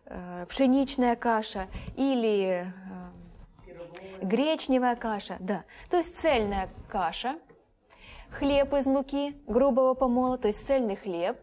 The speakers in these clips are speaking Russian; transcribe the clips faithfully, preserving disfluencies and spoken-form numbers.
э, пшеничная каша или э, гречневая каша. Да. То есть цельная каша, хлеб из муки грубого помола, то есть цельный хлеб,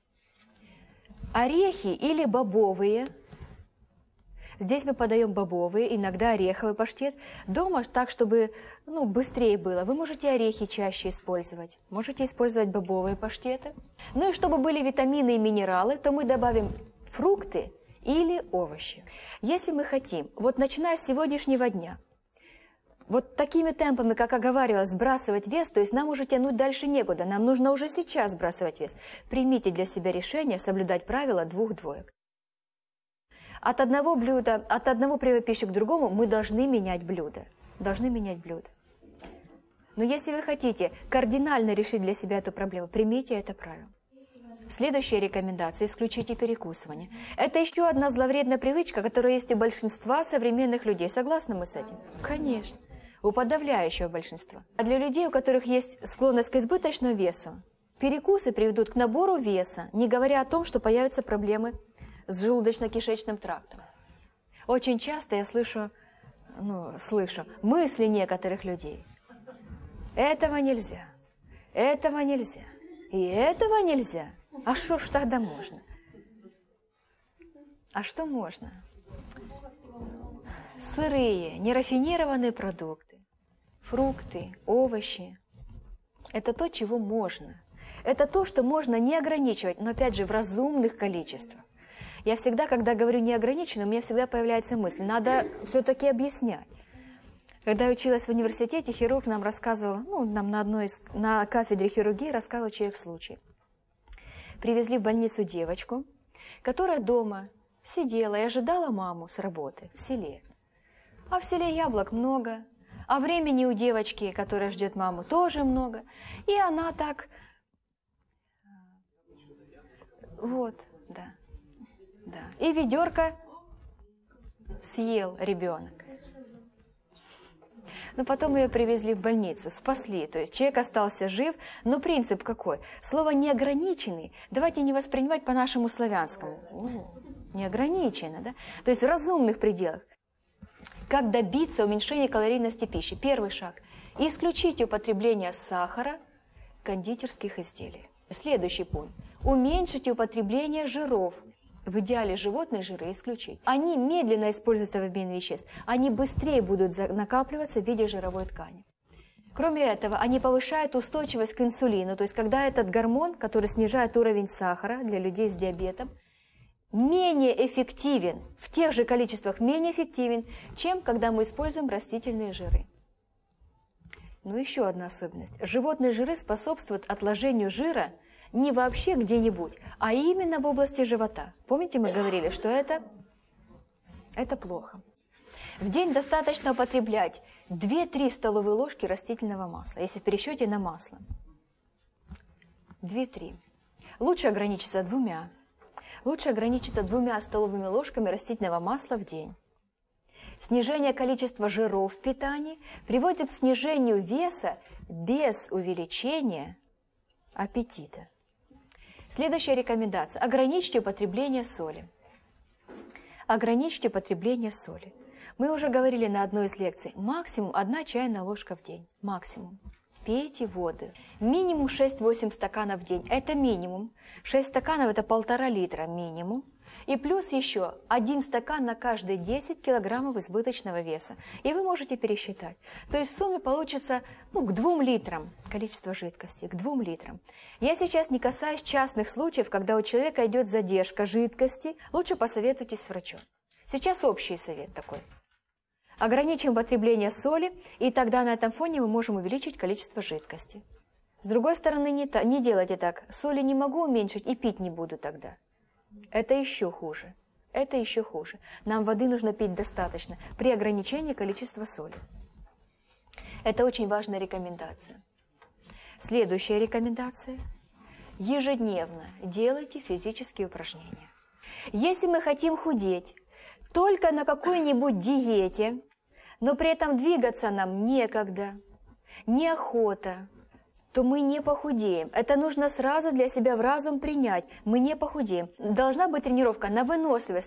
орехи или бобовые. Здесь мы подаем бобовые, иногда ореховый паштет. Дома так, чтобы ну, быстрее было. Вы можете орехи чаще использовать. Можете использовать бобовые паштеты. Ну и чтобы были витамины и минералы, то мы добавим фрукты или овощи. Если мы хотим, вот начиная с сегодняшнего дня, вот такими темпами, как оговаривалось, сбрасывать вес, то есть нам уже тянуть дальше некуда, нам нужно уже сейчас сбрасывать вес. Примите для себя решение соблюдать правило двух двоек. От одного блюда, от одного приема пищи к другому мы должны менять блюдо. Должны менять блюдо. Но если вы хотите кардинально решить для себя эту проблему, примите это правило. Следующая рекомендация – исключите перекусывание. Это еще одна зловредная привычка, которая есть у большинства современных людей. Согласны мы с этим? Конечно. У подавляющего большинства. А для людей, у которых есть склонность к избыточному весу, перекусы приведут к набору веса, не говоря о том, что появятся проблемы с желудочно-кишечным трактом. Очень часто я слышу, ну, слышу мысли некоторых людей. Этого нельзя, этого нельзя, и этого нельзя. А что ж тогда можно? А что можно? Сырые, нерафинированные продукты, фрукты, овощи. Это то, чего можно. Это то, что можно не ограничивать, но опять же в разумных количествах. Я всегда, когда говорю неограниченно, у меня всегда появляется мысль, надо все-таки объяснять. Когда я училась в университете, хирург нам рассказывал, ну, нам на одной из, на кафедре хирургии рассказывал человек случай. Привезли в больницу девочку, которая дома сидела и ожидала маму с работы в селе. А в селе яблок много, а времени у девочки, которая ждет маму, тоже много. И она так... Вот, да. Да. И ведерко съел ребенок. Но потом ее привезли в больницу, спасли. То есть человек остался жив, но принцип какой? Слово «неограниченный» давайте не воспринимать по нашему славянскому. Неограниченно, да? То есть в разумных пределах. Как добиться уменьшения калорийности пищи? Первый шаг. Исключите употребление сахара, кондитерских изделий. Следующий пункт. Уменьшите употребление жиров. В идеале животные жиры исключить. Они медленно используются в обмене веществ. Они быстрее будут накапливаться в виде жировой ткани. Кроме этого, они повышают устойчивость к инсулину. То есть, когда этот гормон, который снижает уровень сахара для людей с диабетом, менее эффективен, в тех же количествах менее эффективен, чем когда мы используем растительные жиры. Но еще одна особенность. Животные жиры способствуют отложению жира не вообще где-нибудь, а именно в области живота. Помните, мы говорили, что это, это плохо. В день достаточно употреблять две-три столовые ложки растительного масла, если в пересчете на масло. две-три. Лучше ограничиться двумя. Лучше ограничиться двумя столовыми ложками растительного масла в день. Снижение количества жиров в питании приводит к снижению веса без увеличения аппетита. Следующая рекомендация. Ограничьте употребление соли. Ограничьте употребление соли. Мы уже говорили на одной из лекций. Максимум одна чайная ложка в день. Максимум. Пейте воду. Минимум шесть-восемь стаканов в день. Это минимум. шесть стаканов – это полтора литра минимум. И плюс еще один стакан на каждые десять килограммов избыточного веса. И вы можете пересчитать. То есть в сумме получится ну, к двум литрам количество жидкости, к двум литрам. Я сейчас не касаюсь частных случаев, когда у человека идет задержка жидкости. Лучше посоветуйтесь с врачом. Сейчас общий совет такой. Ограничим потребление соли, и тогда на этом фоне мы можем увеличить количество жидкости. С другой стороны, не, та, не делайте так. Соли не могу уменьшить и пить не буду тогда. Это еще хуже. Это еще хуже. Нам воды нужно пить достаточно при ограничении количества соли. Это очень важная рекомендация. Следующая рекомендация. Ежедневно делайте физические упражнения. Если мы хотим худеть только на какой-нибудь диете, но при этом двигаться нам некогда, неохота, то мы не похудеем. Это нужно сразу для себя в разум принять. Мы не похудеем. Должна быть тренировка на выносливость,